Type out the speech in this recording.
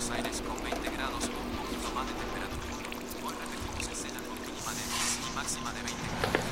Buenos Aires con 20 grados o un poquito más de temperatura. Hoy repetimos escena con mínima de 10 y máxima de 20 grados.